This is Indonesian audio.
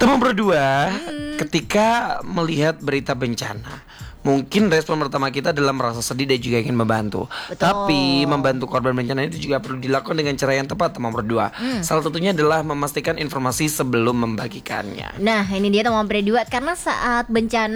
Teman berdua, ketika melihat berita bencana, mungkin respon pertama kita adalah merasa sedih dan juga ingin membantu. Betul. Tapi membantu korban bencana itu juga perlu dilakukan dengan cara yang tepat, teman berdua. Salah satunya adalah memastikan informasi sebelum membagikannya. Nah, ini dia teman berdua, karena saat bencana